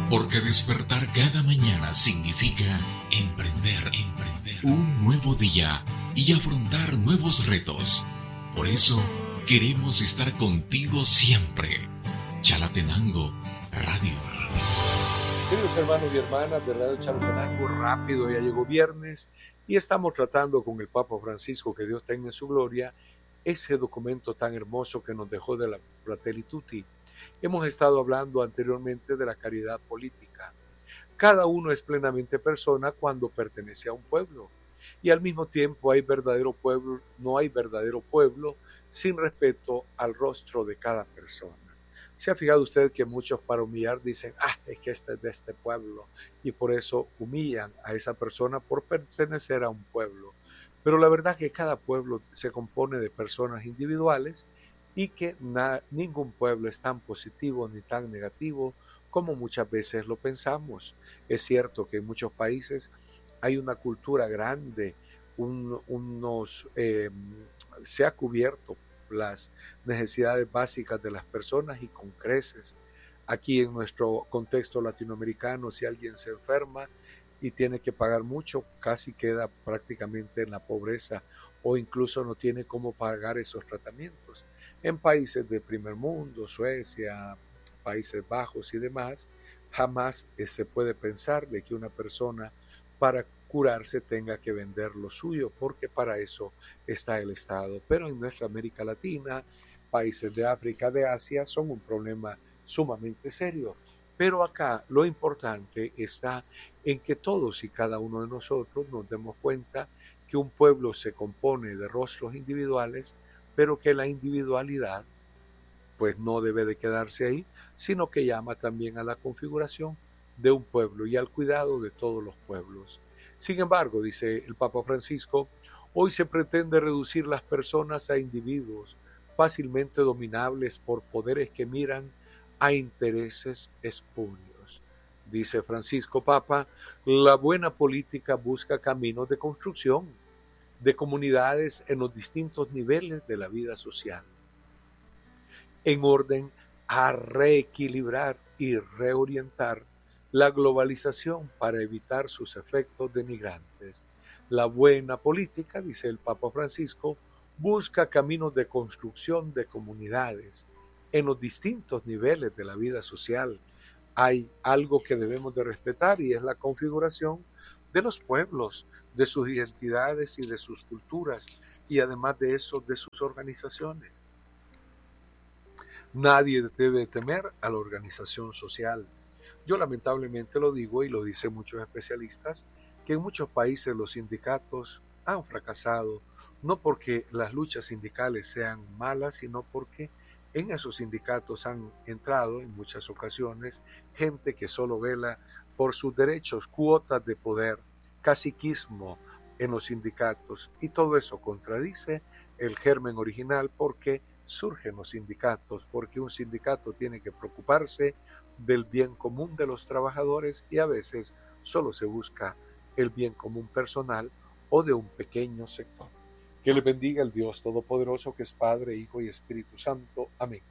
Porque despertar cada mañana significa emprender un nuevo día y afrontar nuevos retos. Por eso queremos estar contigo siempre. Chalatenango Radio. Queridos hermanos y hermanas de Radio Chalatenango, rápido, ya llegó viernes y estamos tratando con el Papa Francisco, que Dios tenga en su gloria, ese documento tan hermoso que nos dejó de la Fratelli Tutti. Hemos estado hablando anteriormente de la caridad política. Cada uno es plenamente persona cuando pertenece a un pueblo. Y al mismo tiempo no hay verdadero pueblo sin respeto al rostro de cada persona. ¿Se ha fijado usted que muchos para humillar dicen, es que este es de este pueblo? Y por eso humillan a esa persona por pertenecer a un pueblo. Pero la verdad es que cada pueblo se compone de personas individuales y que ningún pueblo es tan positivo ni tan negativo como muchas veces lo pensamos. Es cierto que en muchos países hay una cultura grande, se ha cubierto las necesidades básicas de las personas y con creces. Aquí en nuestro contexto latinoamericano, si alguien se enferma y tiene que pagar mucho, casi queda prácticamente en la pobreza o incluso no tiene cómo pagar esos tratamientos. En países de primer mundo, Suecia, Países Bajos y demás, jamás se puede pensar de que una persona para curarse tenga que vender lo suyo, porque para eso está el Estado. Pero en nuestra América Latina, países de África, de Asia, son un problema sumamente serio. Pero acá lo importante está en que todos y cada uno de nosotros nos demos cuenta que un pueblo se compone de rostros individuales, pero que la individualidad pues no debe de quedarse ahí, sino que llama también a la configuración de un pueblo y al cuidado de todos los pueblos. Sin embargo, dice el Papa Francisco, hoy se pretende reducir las personas a individuos fácilmente dominables por poderes que miran a intereses espurios. Dice Francisco Papa, la buena política busca caminos de construcción de comunidades en los distintos niveles de la vida social, en orden a reequilibrar y reorientar la globalización para evitar sus efectos denigrantes. La buena política, dice el Papa Francisco, busca caminos de construcción de comunidades en los distintos niveles de la vida social. Hay algo que debemos de respetar y es la configuración de los pueblos, de sus identidades y de sus culturas, y además de eso, de sus organizaciones. Nadie debe temer a la organización social. Yo lamentablemente lo digo y lo dicen muchos especialistas, que en muchos países los sindicatos han fracasado, no porque las luchas sindicales sean malas, sino porque en esos sindicatos han entrado en muchas ocasiones gente que solo vela por sus derechos, cuotas de poder, caciquismo en los sindicatos, y todo eso contradice el germen original porque surgen los sindicatos, porque un sindicato tiene que preocuparse del bien común de los trabajadores y a veces solo se busca el bien común personal o de un pequeño sector. Que le bendiga el Dios Todopoderoso, que es Padre, Hijo y Espíritu Santo. Amén.